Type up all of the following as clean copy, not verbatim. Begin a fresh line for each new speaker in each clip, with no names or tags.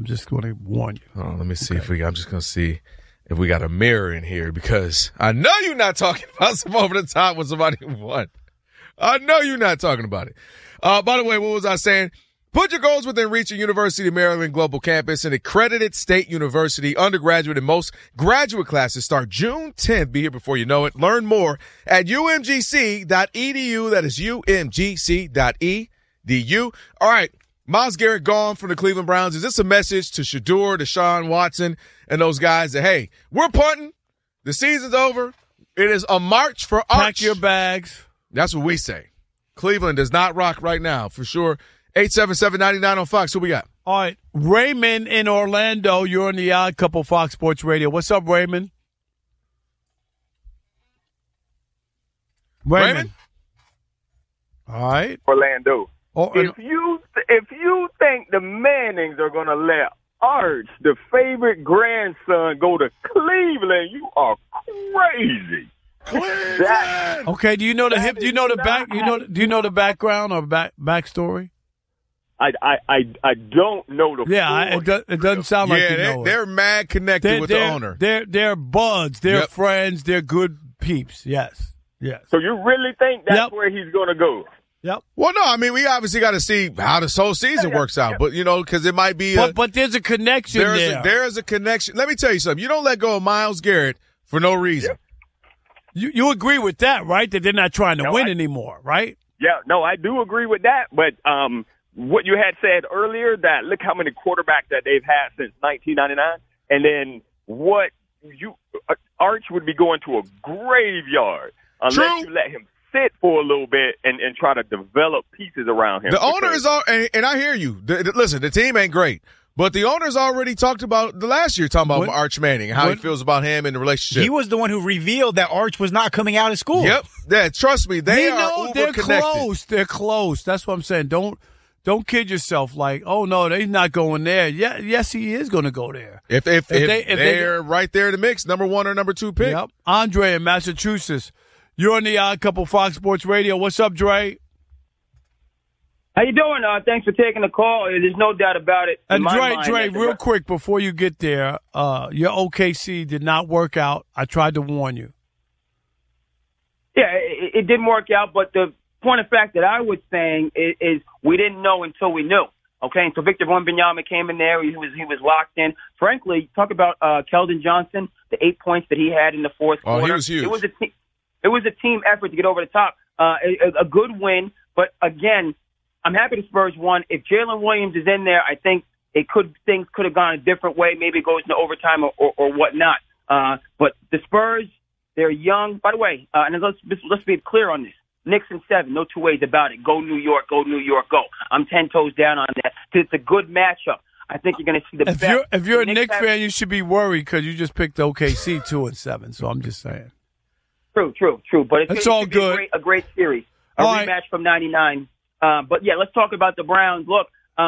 I'm just going to warn you.
Oh, let me see I'm just going to see if we got a mirror in here, because I know you're not talking about some over the top with somebody who won. I know you're not talking about it. By the way, what was I saying? Put your goals within reach of University of Maryland Global Campus, an accredited state university. Undergraduate and most graduate classes start June 10th. Be here before you know it. Learn more at umgc.edu. That is umgc.edu. All right. Myles Garrett gone from the Cleveland Browns. Is this a message to Shedeur, Deshaun Watson, and those guys that, hey, we're punting. The season's over. It is a march for Arch.
Pack your bags.
That's what we say. Cleveland does not rock right now, for sure. 877-99 on Fox. Who we got?
All right. Raymond in Orlando. You're on the Odd Couple Fox Sports Radio. What's up, Raymond? Raymond? All right.
Orlando.
Oh,
if you think the Mannings are going to let Arch, the favorite grandson, go to Cleveland, you are crazy.
Cleveland!
Okay, do you know the hip? Do you know the back? Do you know the background or backstory?
I don't know the.
Yeah, it doesn't sound like you know
they're mad connected with the owner.
They're buds. They're friends. They're good peeps. Yes.
So you really think that's where he's going to go?
Yep.
Well, no, I mean, we obviously got to see how this whole season works out. But, because it might be
But there's a connection there.
There is a connection. Let me tell you something. You don't let go of Myles Garrett for no reason.
Yep.
You agree with that, right? That they're not trying to win anymore, right?
Yeah, no, I do agree with that. But what you had said earlier, that look how many quarterbacks that they've had since 1999, and then Arch would be going to a graveyard unless you let him sit for a little bit and try to develop pieces around him.
The owner is and I hear you. Listen, the team ain't great. But the owner's already talked about the last year, talking about Arch Manning and how he feels about him and the relationship.
He was the one who revealed that Arch was not coming out of school.
Yep. Yeah, trust me, they're connected.
Close. They're close. That's what I'm saying. Don't kid yourself like, oh, no, he's not going there. Yeah, yes, he is going to go there.
If they're right there in the mix, number 1 or number 2 pick.
Yep. Andre in Massachusetts. You're on the Odd Couple Fox Sports Radio. What's up, Dre?
How you doing? Thanks for taking the call. There's no doubt about it.
And Dre, real quick before you get there, your OKC did not work out. I tried to warn you.
Yeah, it didn't work out, but the point of fact that I was saying is we didn't know until we knew. Okay, and so Victor Wembanyama came in there. He was locked in. Frankly, talk about Keldon Johnson, the 8 points that he had in the fourth quarter.
He was huge.
It was a team effort to get over the top. A good win, but again, I'm happy the Spurs won. If Jalen Williams is in there, I think things could have gone a different way. Maybe it goes into overtime or whatnot. But the Spurs, they're young. By the way, and let's be clear on this. Knicks in 7, no two ways about it. Go New York, go New York, go. I'm 10 toes down on that. It's a good matchup. I think you're going to see the best.
If you're a Knicks fan, you should be worried because you just picked OKC 2 and 7. So I'm just saying.
True. But it's
all good.
A great series. A rematch from '99. But yeah, let's talk about the Browns. Look,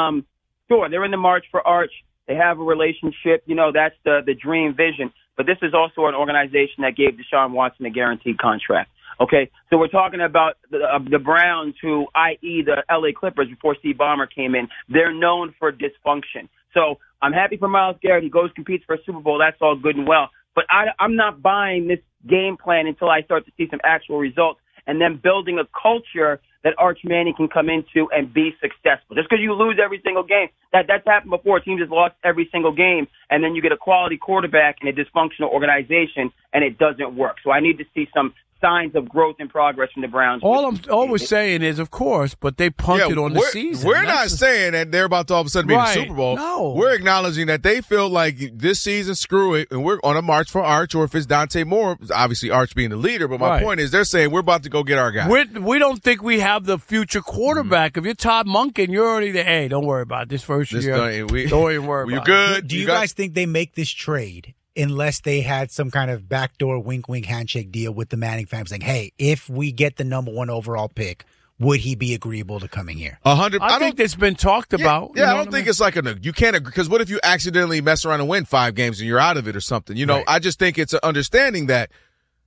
sure, they're in the march for Arch. They have a relationship. That's the dream vision. But this is also an organization that gave Deshaun Watson a guaranteed contract. Okay, so we're talking about the Browns, who, i.e. the L.A. Clippers before Steve Ballmer came in, they're known for dysfunction. So I'm happy for Myles Garrett. He goes competes for a Super Bowl. That's all good and well. But I'm not buying this game plan until I start to see some actual results and then building a culture that Arch Manning can come into and be successful. Just because you lose every single game, that's happened before. Teams have lost every single game, and then you get a quality quarterback in a dysfunctional organization, and it doesn't work. So I need to see some signs of growth and progress from the Browns.
All we're saying is, of course, but they punted on the season.
We're not saying that they're about to all of a sudden be in the Super Bowl.
No.
We're acknowledging that they feel like this season, screw it, and we're on a march for Arch, or if it's Dante Moore, obviously Arch being the leader. But my point is, they're saying we're about to go get our guy.
We don't think we have the future quarterback. If you're Todd Monken, you're already there. Hey, don't worry about it. This first year. Don't even worry about
it. You're good.
Do you guys think they make this trade unless they had some kind of backdoor wink handshake deal with the Manning family saying, hey, if we get the number 1 overall pick, would he be agreeable to coming here?
100.
I think it's been talked about.
Yeah, I don't think it's like you can't agree, because what if you accidentally mess around and win 5 games and you're out of it or something? I just think it's an understanding that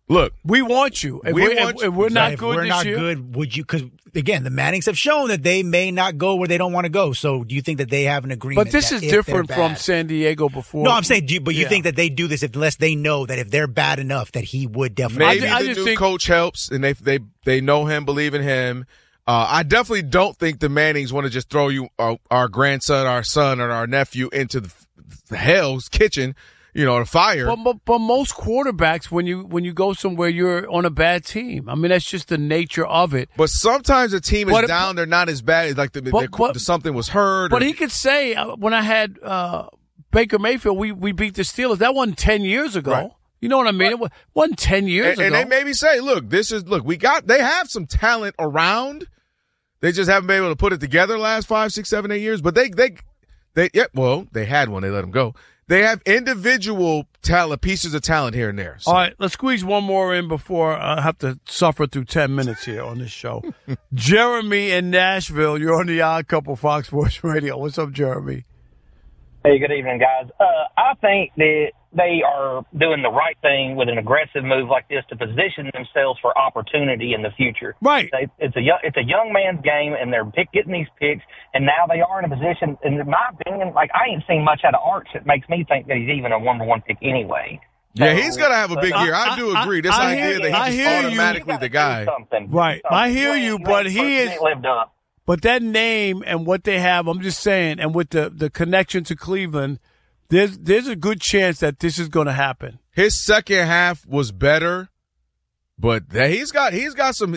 Look,
we want you. If we're not good this year,
good, would you? Because again, the Mannings have shown that they may not go where they don't want to go. So, do you think that they have an agreement?
But this is different from San Diego before.
No, I'm saying, you think that they do this unless they know that if they're bad enough, that he would definitely.
Maybe the new coach helps, and they know him, believe in him. I definitely don't think the Mannings want to just throw you our grandson, our son, or our nephew into the hell's kitchen. The fire.
But most quarterbacks, when you go somewhere, you're on a bad team. I mean, that's just the nature of it.
But sometimes a team is down; they're not as bad. It's like something was heard.
But he could say, when I had Baker Mayfield, we beat the Steelers. That wasn't 10 years ago. Right. You know what I mean? It wasn't 10 years ago.
And they maybe say, they have some talent around. They just haven't been able to put it together the last 5, 6, 7, 8 years. But they had one. They let them go. They have individual talent, pieces of talent here and there. So.
All right, let's squeeze one more in before I have to suffer through 10 minutes here on this show. Jeremy in Nashville, you're on the Odd Couple Fox Sports Radio. What's up, Jeremy?
Hey, good evening, guys. I think that they are doing the right thing with an aggressive move like this to position themselves for opportunity in the future.
Right.
It's a young man's game, and they're getting these picks, and now they are in a position, in my opinion, I ain't seen much out of Arch that makes me think that he's even a number one pick anyway.
Yeah, he's going to have a big year. I do agree. This idea that he's automatically the guy.
Right. I hear you, but he is
lived up.
But that name and what they have, I'm just saying, and with the connection to Cleveland, there's a good chance that this is going to happen.
His second half was better, but he's got some.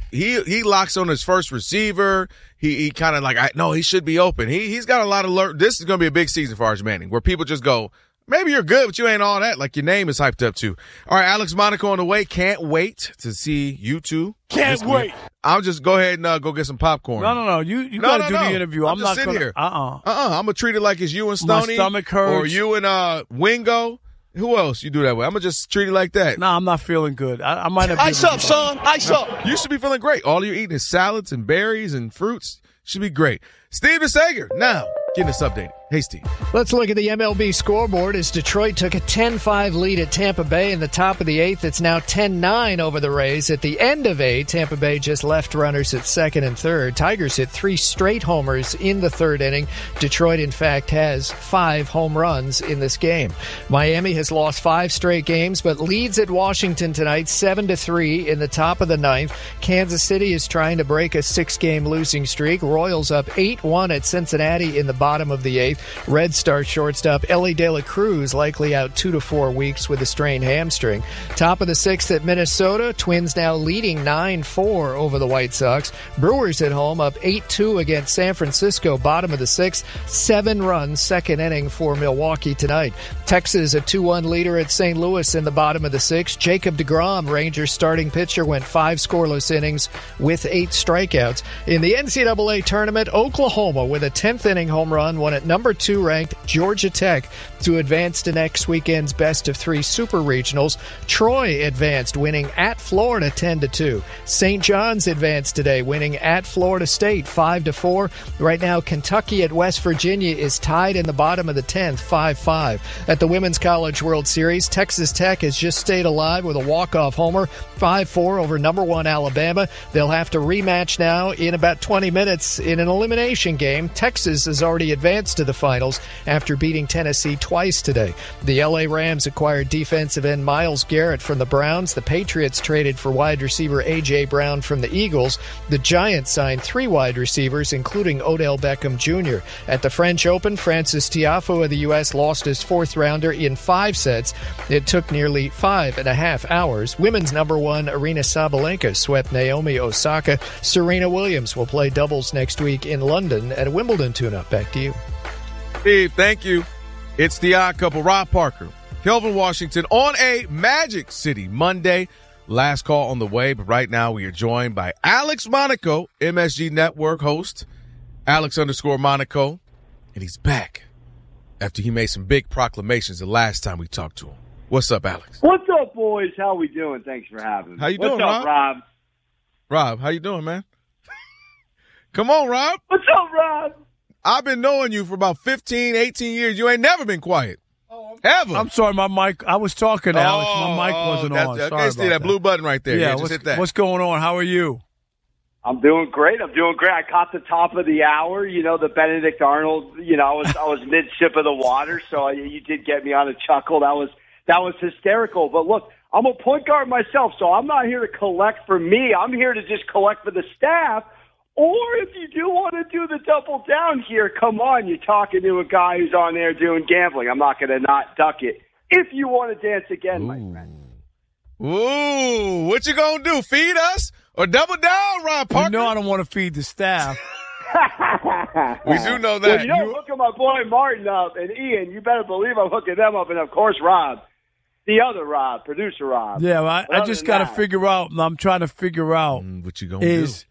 He locks on his first receiver. He kind of he should be open. He's got a lot of this is going to be a big season for Arch Manning, where people just go, maybe you're good, but you ain't all that. Like your name is hyped up too. All right, Alex Monaco on the way. Can't wait to see you two.
Can't wait.
I'll just go ahead and go get some popcorn.
No. You got to do the interview. I'm not
sitting here.
I'm
going to treat it like it's you and Stoney.
My stomach hurts.
Or you and Wingo. Who else you do that with? I'm going to just treat it like that.
No, I'm not feeling good. I might have.
Ice up, son. Ice up.
You should be feeling great. All you're eating is salads and berries and fruits. Should be great. Steve DeSager, now getting us updated. Hey, Steve.
Let's look at the MLB scoreboard as Detroit took a 10-5 lead at Tampa Bay in the top of the eighth. It's now 10-9 over the Rays. At the end of eight, Tampa Bay just left runners at second and third. Tigers hit 3 straight homers in the third inning. Detroit, in fact, has 5 home runs in this game. Miami has lost 5 straight games, but leads at Washington tonight 7-3 in the top of the ninth. Kansas City is trying to break a 6-game losing streak. Royals up 8-1 at Cincinnati in the bottom of the eighth. Red Star shortstop Ellie De La Cruz likely out 2 to 4 weeks with a strained hamstring. Top of the sixth at Minnesota. Twins now leading 9-4 over the White Sox. Brewers at home up 8-2 against San Francisco. Bottom of the sixth. 7-run second inning for Milwaukee tonight. Texas a 2-1 leader at St. Louis in the bottom of the sixth. Jacob deGrom, Rangers starting pitcher, went 5 scoreless innings with 8 strikeouts. In the NCAA tournament, Oklahoma with a 10th inning home run won at number 2 ranked Georgia Tech to advance to next weekend's best of 3 super regionals. Troy advanced, winning at Florida 10-2. St. John's advanced today, winning at Florida State 5-4. Right now, Kentucky at West Virginia is tied in the bottom of the 10th, 5-5. At the Women's College World Series, Texas Tech has just stayed alive with a walk-off homer, 5-4 over number 1 Alabama. They'll have to rematch now in about 20 minutes in an elimination game. Texas has already advanced to the finals after beating Tennessee twice today. The LA Rams acquired defensive end Myles Garrett from the Browns. The Patriots traded for wide receiver A.J. Brown from the Eagles. The Giants signed 3 wide receivers, including Odell Beckham Jr. At the French Open, Francis Tiafoe of the U.S. lost his 4th rounder in 5 sets. It took nearly 5.5 hours. Women's number 1 Aryna Sabalenka swept Naomi Osaka. Serena Williams will play doubles next week in London at a Wimbledon tune-up. Back to you.
Steve, thank you. It's the Odd Couple. Rob Parker, Kelvin Washington on a Magic City Monday. Last call on the way, but right now we are joined by Alex Monaco, MSG Network host, Alex_Monaco, and he's back after he made some big proclamations the last time we talked to him. What's up, Alex?
What's up, boys? How we doing? Thanks for having me.
How you doing,
What's up, Rob?
Rob, how you doing, man? Come on, Rob.
What's up, Rob?
I've been knowing you for about 15, 18 years. You ain't never been quiet.
Oh,
Ever.
I'm sorry, my mic. I was talking, Alex. My mic wasn't on.
I
Sorry
can't see
about
that blue button right there. Yeah, just hit that.
What's going on? How are you?
I'm doing great. I caught the top of the hour. You know, the Benedict Arnold. You know, I was mid sip of the water, so you did get me on a chuckle. That was hysterical. But look, I'm a point guard myself, so I'm not here to collect for me. I'm here to just collect for the staff. Or if you do want to do the double down here, come on, you're talking to a guy who's on there doing gambling. I'm not going to not duck it. If you want to dance again, my friend.
Ooh, what you going to do, feed us or double down, Rob Parker?
You know I don't want to feed the staff.
We do know that.
Well, you know, hooking my boy Martin up and Ian, you better believe I'm hooking them up. And, of course, Rob, the other Rob, producer Rob.
Yeah, well, I just got to figure out, I'm trying to figure out
what you going to do.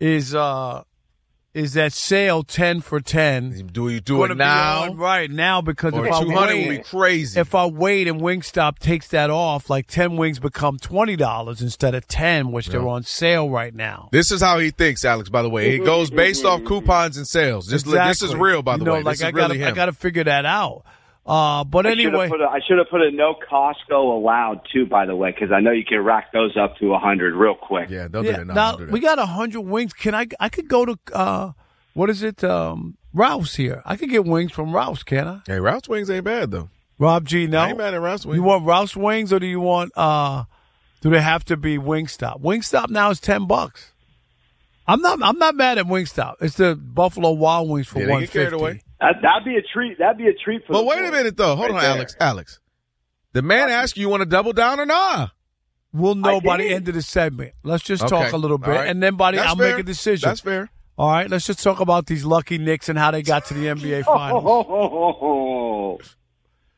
Is that sale 10 for 10?
Do you do it now?
Right now, because
or
if I
200
wait,
would be crazy.
If I wait and Wingstop takes that off, like 10 wings become $20 instead of 10, which they're on sale right now.
This is how he thinks, Alex. By the way, it goes based off coupons and sales. This is real, by the way.
Like
I
got to figure that out. But anyway,
I should have put a no Costco allowed too. By the way, because I know you can rack those up to 100 real quick.
Yeah, they'll do that.
Now we got 100 wings. I could go to what is it? Ralph's here. I could get wings from Ralph's, can I?
Hey, Ralph's wings ain't bad though.
Rob G, no.
I ain't mad at Ralph's wings.
You want Ralph's wings or do you want? Do they have to be Wingstop? Wingstop now is $10. I'm not mad at Wingstop. It's the Buffalo Wild Wings for $150.
Get carried away.
That'd be a treat. That'd be a treat for.
But wait a minute though. Hold on, there. Alex. The man asked you want to double down or not?
We'll know by the end of the segment. Let's just talk a little bit, and then I'll make a decision.
That's fair.
All right, let's just talk about these lucky Knicks and how they got to the NBA Finals.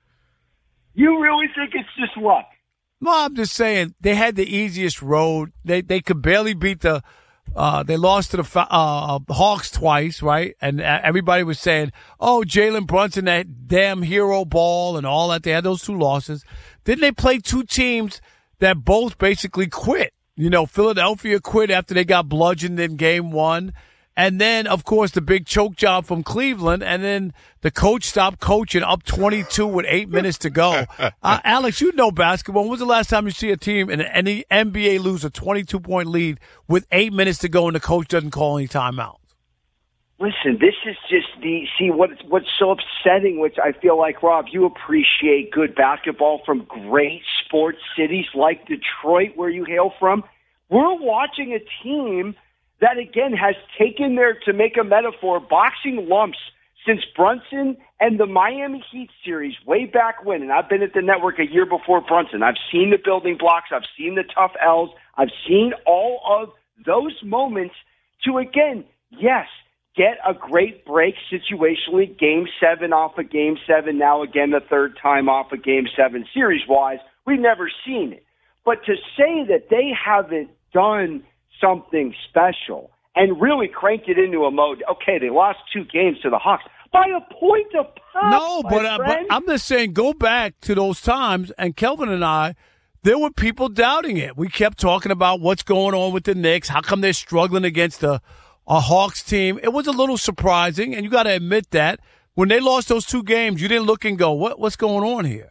You really think it's just luck?
No, I'm just saying they had the easiest road. They could barely beat the. They lost to the Hawks twice, right? And everybody was saying, "Oh, Jalen Brunson, that damn hero ball and all that." They had those 2 losses. Then they played 2 teams that both basically quit. You know, Philadelphia quit after they got bludgeoned in Game 1. And then, of course, the big choke job from Cleveland. And then the coach stopped coaching up 22 with 8 minutes to go. Alex, you know basketball. When was the last time you see a team in any NBA lose a 22-point lead with 8 minutes to go and the coach doesn't call any timeouts?
Listen, this is just what's so upsetting, which I feel like, Rob, you appreciate good basketball from great sports cities like Detroit, where you hail from. We're watching a team that, again, has taken to make a metaphor, boxing lumps since Brunson and the Miami Heat series way back when. And I've been at the network a year before Brunson. I've seen the building blocks. I've seen the tough L's. I've seen all of those moments to, again, yes, get a great break situationally. Game 7 off of Game 7. Now, again, the third time off of Game 7 series-wise. We've never seen it. But to say that they haven't done something special and really cranked it into a mode. Okay, they lost 2 games to the Hawks by a point of pop.
No, but I'm just saying, go back to those times, and Kelvin and I, there were people doubting it. We kept talking about what's going on with the Knicks. How come they're struggling against a Hawks team? It was a little surprising, and you got to admit that when they lost those 2 games, you didn't look and go, what's going on here?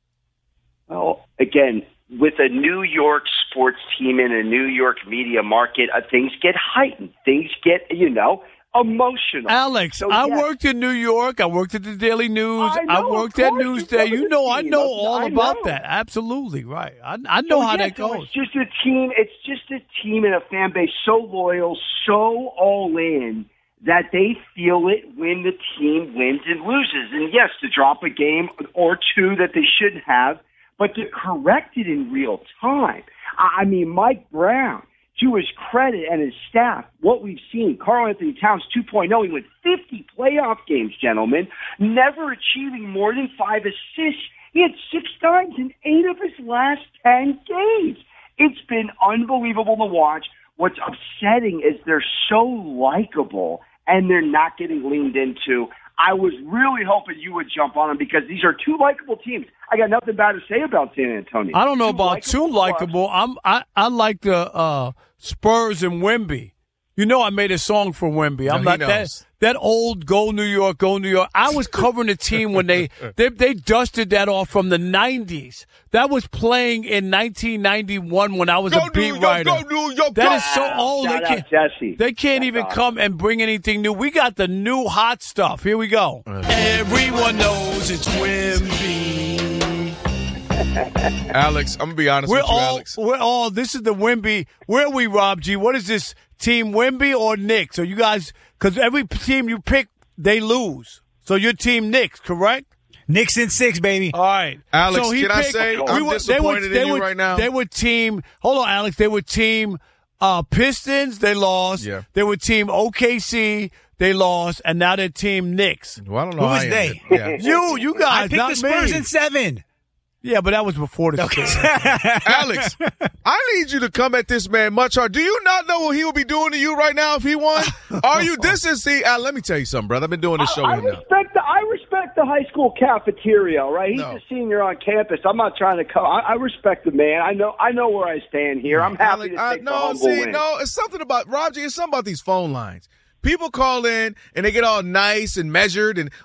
Well, again, with a New York sports team in a New York media market, things get heightened. Things get, emotional.
Alex, I worked in New York. I worked at the Daily News. I worked at Newsday. I know all about that. Absolutely, right. I know how that goes.
It's just a team. It's just a team and a fan base so loyal, so all in, that they feel it when the team wins and loses. And yes, to drop a game or 2 that they shouldn't have, but to correct it in real time. I mean, Mike Brown, to his credit and his staff, what we've seen, Karl-Anthony Towns 2.0, he went 50 playoff games, gentlemen, never achieving more than 5 assists. He had 6 times in 8 of his last 10 games. It's been unbelievable to watch. What's upsetting is they're so likable and they're not getting leaned into. I was really hoping you would jump on them because these are 2 likable teams. I got nothing bad to say about San Antonio.
I don't know about 2 likable. I like the Spurs and Wemby. You know, I made a song for Wemby. I'm not that old Go New York, Go New York. I was covering the team when they dusted that off from the 90s. That was playing in 1991 when I was a beat writer.
Go New York,
that is so old.
Shout out Jesse.
They can't
That's
even
awesome.
come and bring anything new. We got the new hot stuff. Here we go. Everyone knows it's Wimby.
Alex, I'm going to be honest with you, Alex.
This is the Wimby. Where are we, Rob G? What is this, Team Wimby or Knicks? Are you guys, because every team you pick, they lose. So you're Team Knicks, correct?
Knicks in 6, baby.
All right.
Alex,
so
can I say I'm disappointed in you right now?
They were team, hold on, Alex. They were team Pistons. They lost.
Yeah.
They were team OKC. They lost. And now they're team Knicks.
Well, I don't know.
Who was they?
Yeah.
You guys,
I picked
not
the Spurs
me.
in 7.
Yeah, but that was before the Spurs.
Alex, I need you to come at this man much harder. Do you not know what he would be doing to you right now if he won? Are you? Let me tell you something, brother. I've been doing this show with him now.
I respect the high school cafeteria, right? He's
No.
a senior on campus. I'm not trying to come. I respect the man. I know where I stand here. I'm happy to take the humble win.
It's something about Rob G. It's something about these phone lines. People call in and they get all nice and measured and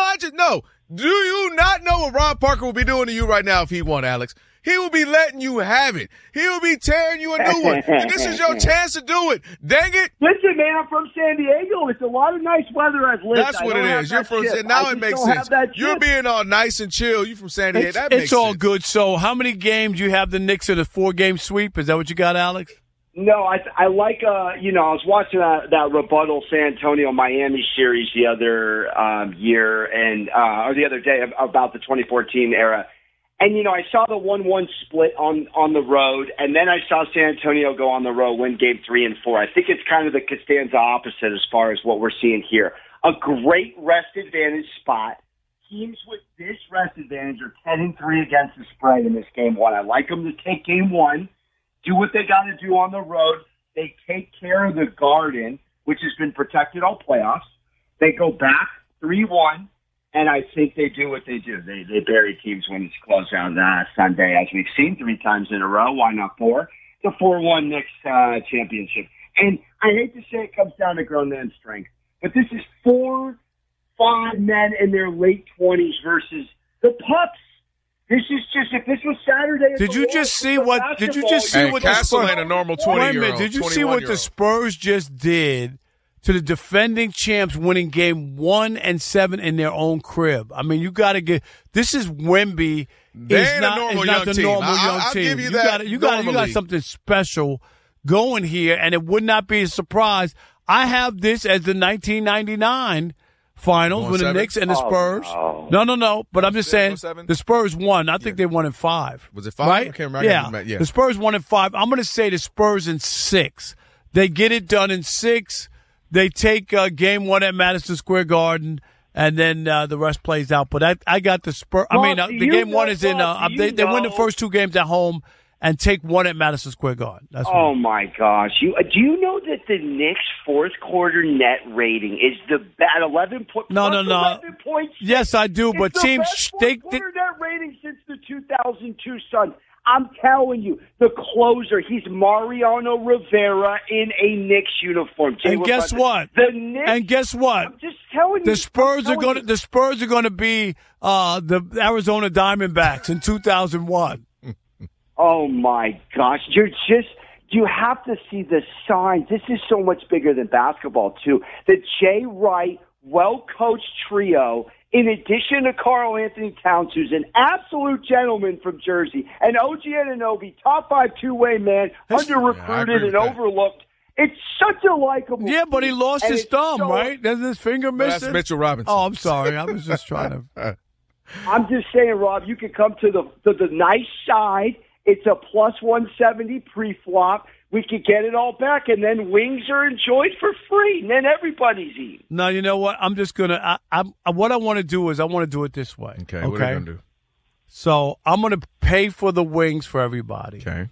no. Do you not know what Rob Parker will be doing to you right now if he won, Alex? He will be letting you have it. He will be tearing you a new one. And this is your chance to do it. Dang it.
Listen, man, I'm from San Diego. It's a lot of nice weather I've lived.
That's what it is. You're from now it makes sense. You're being all nice and chill. You from San Diego. That makes
It's all
sense.
good. So how many games you have the Knicks in a 4-game sweep? Is that what you got, Alex?
No, I like, I was watching that rebuttal San Antonio Miami series the other year or the other day about the 2014 era. And, I saw the 1-1 split on the road, and then I saw San Antonio go on the road, win game 3 and 4. I think it's kind of the Costanza opposite as far as what we're seeing here. A great rest advantage spot. Teams with this rest advantage are 10-3 against the spread in this game 1. I like them to take game 1. Do what they got to do on the road. They take care of the Garden, which has been protected all playoffs. They go back 3-1, and I think they do what they do. They bury teams when it's close out Sunday, as we've seen 3 times in a row. Why not 4? The 4-1 Knicks championship. And I hate to say it comes down to grown man strength, but this is 4-5 men in their late 20s versus the pups. This is just, if this was Saturday.
Did you just see what the
Castle
Spurs?
ain't a normal
Wait a
20-year-old.
minute. Did you see what the Spurs just did to the defending champs, winning game 1 and 7 in their own crib? I mean, you got to get. This is Wemby.
They ain't a normal young team. I'll give you that.
You got something special going here, and it would not be a surprise. I have this as the 1999 finals when the Knicks and the Spurs. No. But I'm just saying the Spurs won. I think they won in 5.
Was it 5?
Right?
I can't remember.
Yeah. The Spurs won in 5. I'm going to say the Spurs in 6. They get it done in 6. They take game 1 at Madison Square Garden, and then the rest plays out. But I got the Spurs. The game 1 is in. They win the first 2 games at home and take 1 at Madison Square Garden. That's
my gosh! Do you know that the Knicks' fourth quarter net rating is at 11 points?
No.
11 points.
Yes, I do.
It's
But
the
teams
best fourth quarter net rating since the 2002 Suns. I'm telling you, the closer, he's Mariano Rivera in a Knicks uniform.
And guess what?
The Knicks.
And guess what?
I'm just telling you.
The Spurs are going to be the Arizona Diamondbacks in 2001.
Oh my gosh! You have to see the signs. This is so much bigger than basketball too. The Jay Wright, well-coached trio, in addition to Karl Anthony Towns, who's an absolute gentleman from Jersey, and OG Anunoby, top 5 two-way man, under-recruited and overlooked. It's such a likable.
Yeah, but he lost his thumb,
so,
right? Doesn't his finger miss it?
That's Mitchell Robinson.
Oh, I'm sorry. I was just trying to.
I'm just saying, Rob, you can come to the nice side. It's a plus 170 pre-flop. We could get it all back, and then wings are enjoyed for free, and then everybody's eating.
No, you know what? I'm just going to what I want to do is I want to do it this way.
Okay, what are you going to do?
So I'm going to pay for the wings for everybody.
Okay.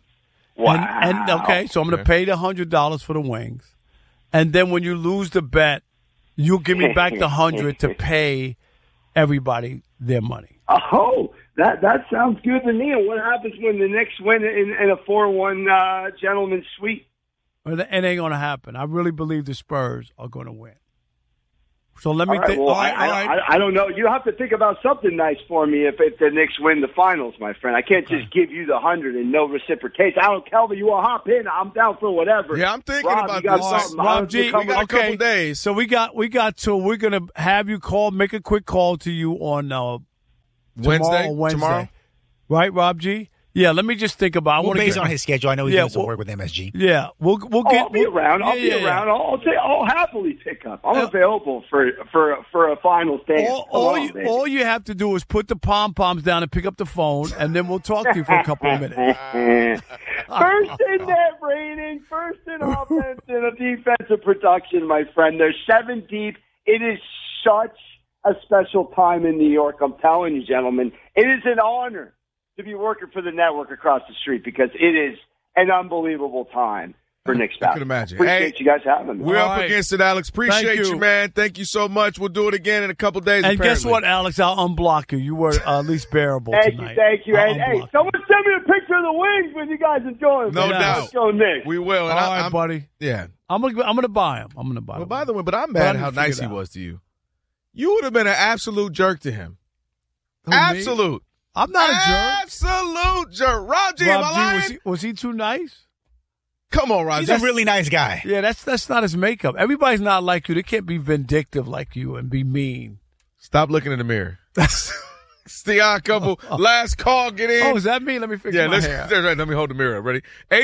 Wow.
So I'm going to pay the $100 for the wings. And then when you lose the bet, you'll give me back the $100 to pay everybody their money.
Oh, that sounds good to me. And what happens when the Knicks win in a 4-1 gentleman's sweep?
It ain't going to happen. I really believe the Spurs are going to win. So let me think.
Well,
All right.
I don't know. You have to think about something nice for me if the Knicks win the finals, my friend. I can't just give you the 100 and no reciprocation. I don't, Kelvin, you want to hop in? I'm down for whatever.
Yeah, I'm thinking
Rob,
about
you got
this.
something.
Rob G, we got a couple days.
So we got two. We're gonna have you make a quick call to you on
Wednesday.
Tomorrow, right, Rob G? Yeah, let me just think about.
Based on his schedule, I know he's doing some work with MSG.
Yeah, we'll get.
I'll be around. I'll be around. I'll happily pick up. I'm available for a final stand.
All you have to do is put the pom poms down and pick up the phone, and then we'll talk to you for a couple of minutes.
First in net rating, first in offense and a defensive production, my friend. They're 7 deep. It is such a special time in New York. I'm telling you, gentlemen, it is an honor to be working for the network across the street because it is an unbelievable time for Knicks basketball.
I can imagine.
Appreciate you guys having me.
We're up against it, Alex. Appreciate you, man. Thank you so much. We'll do it again in a couple days.
And
apparently.
guess what, Alex? I'll unblock you. You were at least bearable tonight.
Thank you. Hey, someone send me a picture of the wings when you guys enjoy them.
No doubt.
Let's go, Knicks.
We will.
And all right, buddy.
Yeah.
I'm gonna buy him. I'm gonna buy him.
Well, by the way, but I'm mad how nice he was to you. You would have been an absolute jerk to him. Absolute.
I'm not a jerk.
Absolute jerk. Rob G, am I lying?
Was he too nice?
Come on, Rob.
He's a really nice guy.
Yeah, that's not his makeup. Everybody's not like you. They can't be vindictive like you and be mean.
Stop looking in the mirror. It's the odd couple. Last call, get in.
Oh, is that me? Let me fix my hair.
Right, let me hold the mirror up. Ready?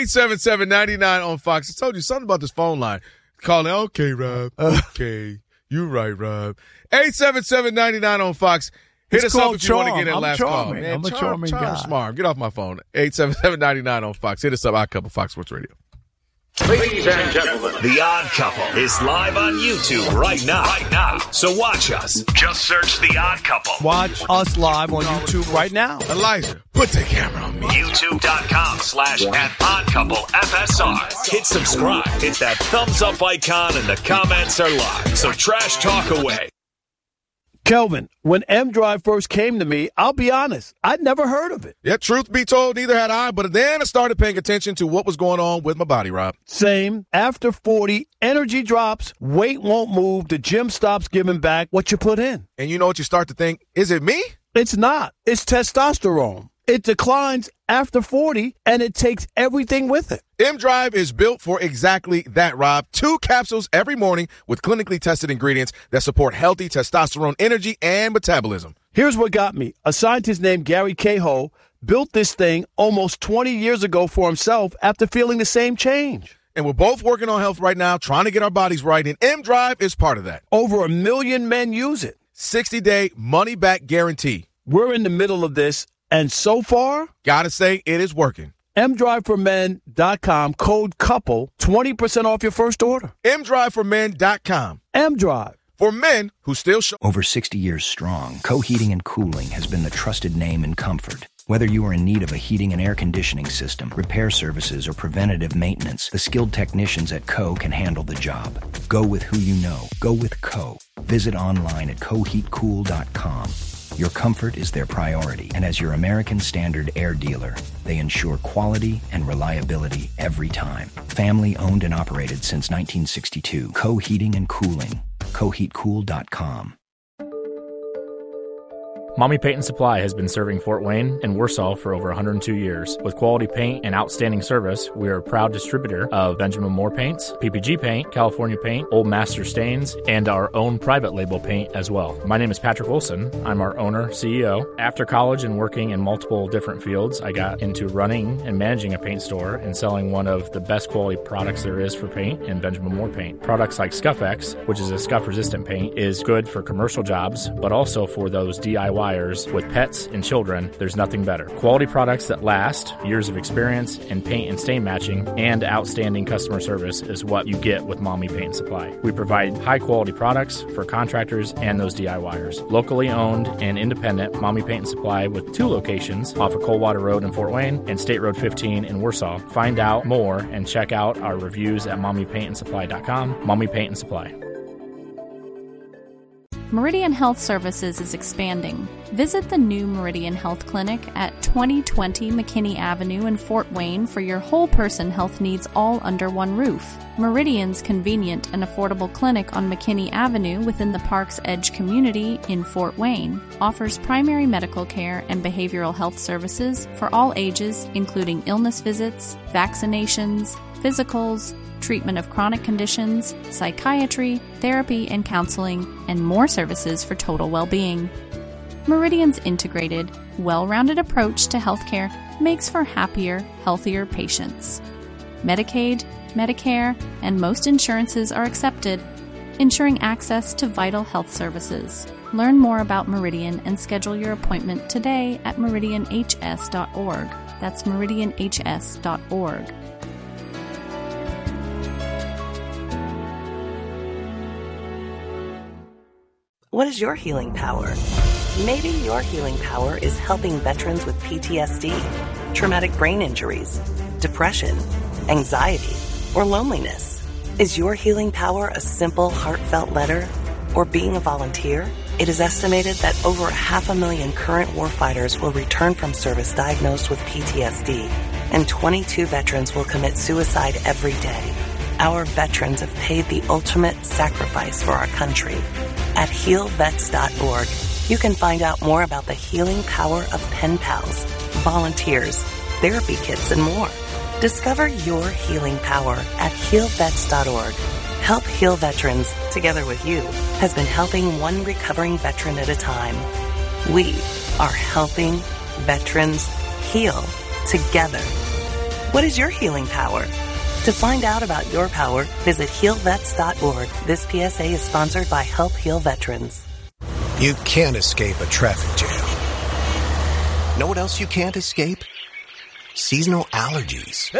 877-99 on Fox. I told you something about this phone line. Calling, okay, Rob. Okay. You right, Rob. 877-99 on Fox. Hit us up if you want to get in last call. Man,
I'm a charming guy.
Smart. Get off my phone. 877-99 on Fox. Hit us up. Odd Couple, Fox Sports Radio.
Ladies and gentlemen, The Odd Couple is live on YouTube right now. So watch us. Just search The Odd Couple.
Watch us live on YouTube right now.
Elijah, put the camera on me.
YouTube.com/@oddcouplefsr. Hit subscribe. Hit that thumbs up icon and the comments are live. So trash talk away.
Kelvin, when M-Drive first came to me, I'll be honest, I'd never heard of it.
Yeah, truth be told, neither had I, but then I started paying attention to what was going on with my body, Rob.
Same. After 40, energy drops, weight won't move, the gym stops giving back what you put in.
And you know what you start to think? Is it me?
It's not. It's testosterone. It declines after 40, and it takes everything with it.
M-Drive is built for exactly that, Rob. 2 capsules every morning with clinically tested ingredients that support healthy testosterone energy and metabolism.
Here's what got me. A scientist named Gary Cahill built this thing almost 20 years ago for himself after feeling the same change.
And we're both working on health right now, trying to get our bodies right, and M-Drive is part of that.
Over 1 million men use it.
60-day money-back guarantee.
We're in the middle of this, and so far,
gotta say, it is working.
MDriveForMen.com, code COUPLE, 20% off your first order.
MDriveForMen.com.
M-Drive.
For men who still show.
Over 60 years strong, Co-Heating and Cooling has been the trusted name in comfort. Whether you are in need of a heating and air conditioning system, repair services, or preventative maintenance, the skilled technicians at Co can handle the job. Go with who you know. Go with Co. Visit online at coheatcool.com. Your comfort is their priority, and as your American Standard air dealer, they ensure quality and reliability every time. Family owned and operated since 1962. Co-Heating and Cooling. coheatcool.com.
Mommy Paint and Supply has been serving Fort Wayne and Warsaw for over 102 years. With quality paint and outstanding service, we are a proud distributor of Benjamin Moore paints, PPG paint, California paint, Old Master stains, and our own private label paint as well. My name is Patrick Wilson. I'm our owner, CEO. After college and working in multiple different fields, I got into running and managing a paint store and selling one of the best quality products there is for paint in Benjamin Moore paint. Products like Scuff-X, which is a scuff-resistant paint, is good for commercial jobs, but also for those DIYers with pets and children. There's nothing better. Quality products that last, years of experience in paint and stain matching, and outstanding customer service is what you get with Mommy Paint and Supply. We provide high quality products for contractors and those DIYers. Locally owned and independent Mommy Paint and Supply with 2 locations off of Coldwater Road in Fort Wayne and State Road 15 in Warsaw. Find out more and check out our reviews at mommypaintandsupply.com. Mommy Paint and Supply.
Meridian Health Services is expanding. Visit the new Meridian Health Clinic at 2020 McKinney Avenue in Fort Wayne for your whole-person health needs all under one roof. Meridian's convenient and affordable clinic on McKinney Avenue within the Park's Edge community in Fort Wayne offers primary medical care and behavioral health services for all ages, including illness visits, vaccinations, physicals, treatment of chronic conditions, psychiatry, therapy and counseling, and more services for total well-being. Meridian's integrated, well-rounded approach to healthcare makes for happier, healthier patients. Medicaid, Medicare, and most insurances are accepted, ensuring access to vital health services. Learn more about Meridian and schedule your appointment today at meridianhs.org. That's meridianhs.org.
What is your healing power? Maybe your healing power is helping veterans with PTSD, traumatic brain injuries, depression, anxiety, or loneliness. Is your healing power a simple, heartfelt letter or being a volunteer? It is estimated that over 500,000 current warfighters will return from service diagnosed with PTSD, and 22 veterans will commit suicide every day. Our veterans have paid the ultimate sacrifice for our country. At healvets.org, you can find out more about the healing power of pen pals, volunteers, therapy kits, and more. Discover your healing power at healvets.org. Help Heal Veterans, together with you, has been helping one recovering veteran at a time. We are helping veterans heal together. What is your healing power? To find out about your power, visit healvets.org. This PSA is sponsored by Help Heal Veterans.
You can't escape a traffic jam. Know what else you can't escape? Seasonal allergies.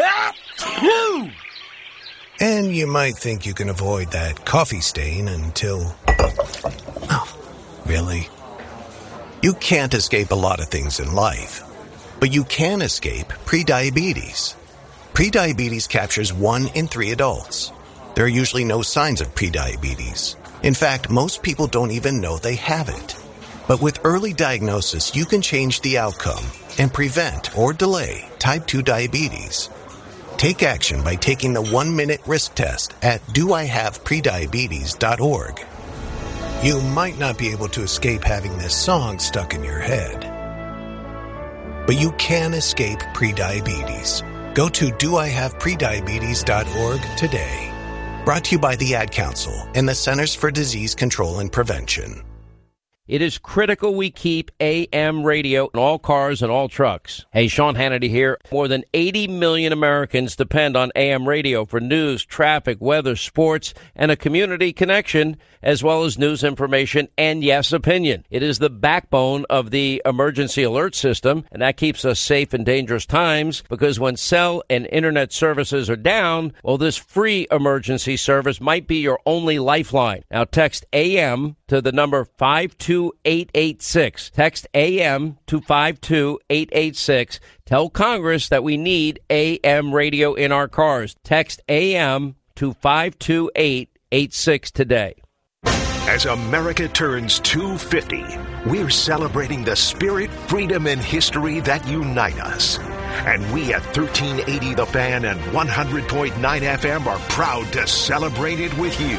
And you might think you can avoid that coffee stain until... Oh, really? You can't escape a lot of things in life, but you can escape prediabetes. Prediabetes captures 1 in 3 adults. There are usually no signs of prediabetes. In fact, most people don't even know they have it. But with early diagnosis, you can change the outcome and prevent or delay type 2 diabetes. Take action by taking the 1-minute risk test at doihaveprediabetes.org. You might not be able to escape having this song stuck in your head, but you can escape prediabetes. Go to doihaveprediabetes.org today. Brought to you by the Ad Council and the Centers for Disease Control and Prevention.
It is critical we keep AM radio in all cars and all trucks. Hey, Sean Hannity here. More than 80 million Americans depend on AM radio for news, traffic, weather, sports, and a community connection, as well as news information and, yes, opinion. It is the backbone of the emergency alert system, and that keeps us safe in dangerous times, because when cell and internet services are down, well, this free emergency service might be your only lifeline. Now, text AM to the number 52886. Text AM to 52886. Tell Congress that we need AM radio in our cars. Text AM to 52886 today.
As America turns 250, we're celebrating the spirit, freedom, and history that unite us. And we at 1380 The Fan and 100.9 FM are proud to celebrate it with you.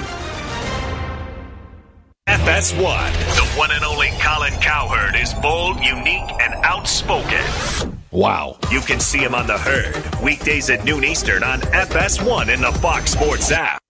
FS1, the one and only Colin Cowherd, is bold, unique, and outspoken.
Wow.
You can see him on The Herd, weekdays at noon Eastern on FS1 in the Fox Sports app.